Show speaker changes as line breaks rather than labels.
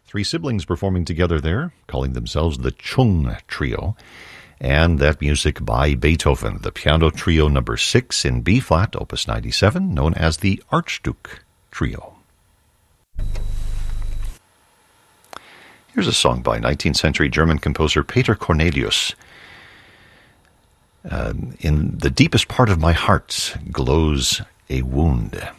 Three siblings performing together there, calling themselves the Chung Trio. And that music by Beethoven, the Piano Trio number 6 in B-flat, opus 97, known as the Archduke Trio. Here's a song by 19th century German composer Peter Cornelius. In the deepest part of my heart glows a wound.